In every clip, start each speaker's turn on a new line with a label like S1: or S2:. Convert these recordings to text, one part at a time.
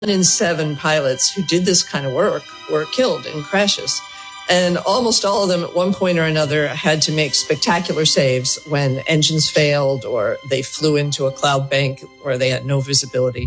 S1: in 7 pilots who did this kind of work were killed in crashes. And almost all of them at one point or another had to make spectacular saves when engines failed or they flew into a cloud bank where they had no visibility.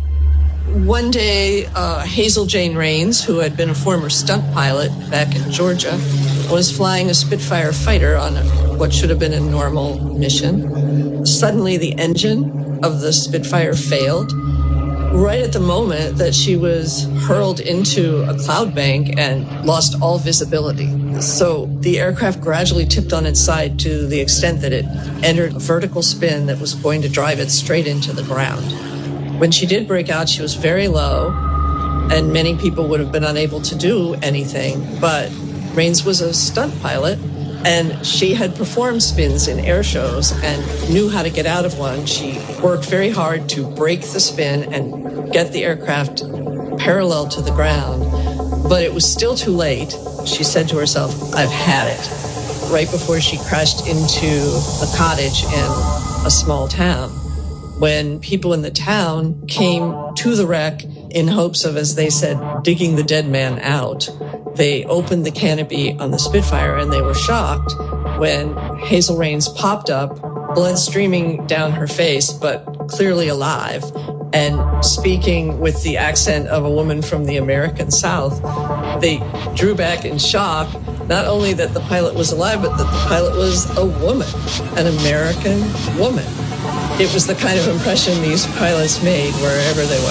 S1: One day, Hazel Jane Rains, who had been a former stunt pilot back in Georgia, was flying a Spitfire fighter on what should have been a normal mission. Suddenly, the engine of the Spitfire failed right at the moment that she was hurled into a cloud bank and lost all visibility. So the aircraft gradually tipped on its side to the extent that it entered a vertical spin that was going to drive it straight into the ground. When she did break out, she was very low, and many people would have been unable to do anything. But Rains was a stunt pilot, and she had performed spins in air shows and knew how to get out of one. She worked very hard to break the spin and get the aircraft parallel to the ground. But it was still too late. She said to herself, "I've had it," right before she crashed into a cottage in a small town. When people in the town came to the wreck in hopes of, as they said, digging the dead man out, they opened the canopy on the Spitfire and they were shocked when Hazel Rains popped up, blood streaming down her face, but clearly alive, and speaking with the accent of a woman from the American South. They drew back in shock, not only that the pilot was alive, but that the pilot was a woman, an American woman. It was the kind of impression these pilots made wherever they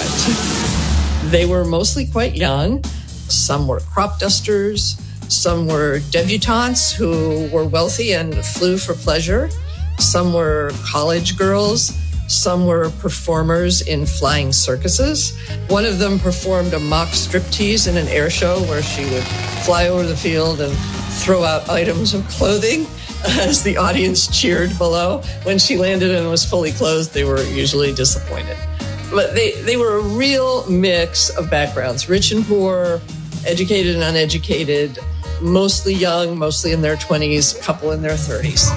S1: went. They were mostly quite young. Some were crop dusters. Some were debutantes who were wealthy and flew for pleasure. Some were college girls. Some were performers in flying circuses. One of them performed a mock striptease in an air show where she would fly over the field and throw out items of clothing as the audience cheered below. When she landed and was fully clothed, they were usually disappointed. But they were a real mix of backgrounds, rich and poor, educated and uneducated, mostly young, mostly in their 20s, a couple in their 30s.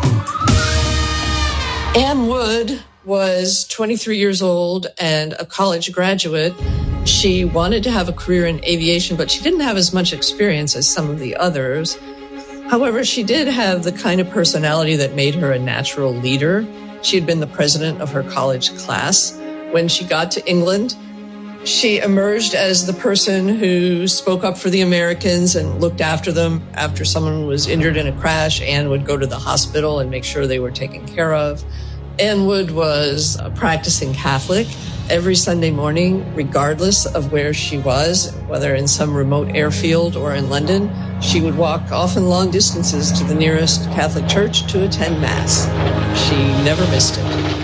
S1: Ann Wood was 23 years old and a college graduate. She wanted to have a career in aviation, but she didn't have as much experience as some of the others. However, she did have the kind of personality that made her a natural leader. She had been the president of her college class. When she got to England, she emerged as the person who spoke up for the Americans and looked after them. After someone was injured in a crash, Ann would go to the hospital and make sure they were taken care of. Ann Wood was a practicing Catholic. Every Sunday morning, regardless of where she was, whether in some remote airfield or in London, she would walk often long distances to the nearest Catholic church to attend Mass. She never missed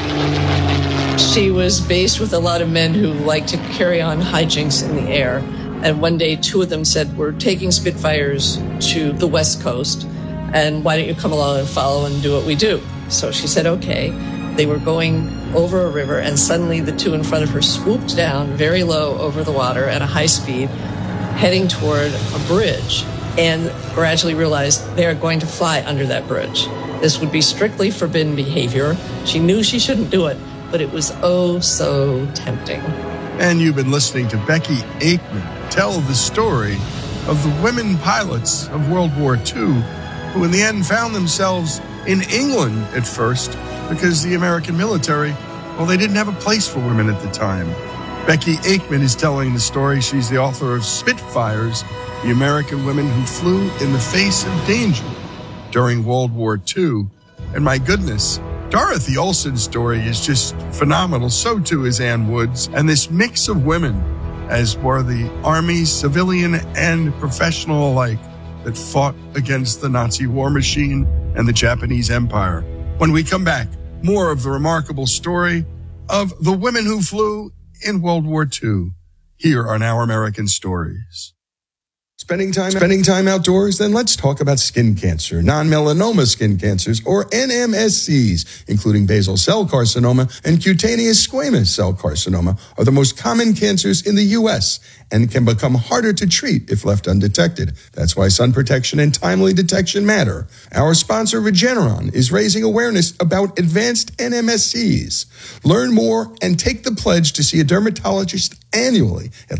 S1: it. She was based with a lot of men who liked to carry on hijinks in the air. And one day, 2 of them said, "We're taking Spitfires to the West Coast, and why don't you come along and follow and do what we do?" So she said, okay. They were going over a river, and suddenly the 2 in front of her swooped down very low over the water at a high speed, heading toward a bridge, and gradually realized they are going to fly under that bridge. This would be strictly forbidden behavior. She knew she shouldn't do it, but it was oh so tempting.
S2: And you've been listening to Becky Aikman tell the story of the women pilots of World War II, who in the end found themselves in England at first, because the American military, well, they didn't have a place for women at the time. Becky Aikman is telling the story. She's the author of Spitfires, the American women who flew in the face of danger during World War II. And my goodness, Dorothy Olson's story is just phenomenal. So too is Ann Wood's. And this mix of women, as were the Army, civilian, and professional alike, that fought against the Nazi war machine and the Japanese Empire. When we come back, more of the remarkable story of the women who flew in World War II here on Our American Stories. Spending time outdoors? Then let's talk about skin cancer. Non-melanoma skin cancers, or NMSCs, including basal cell carcinoma and cutaneous squamous cell carcinoma, are the most common cancers in the U.S. and can become harder to treat if left undetected. That's why sun protection and timely detection matter. Our sponsor, Regeneron, is raising awareness about advanced NMSCs. Learn more and take the pledge to see a dermatologist annually at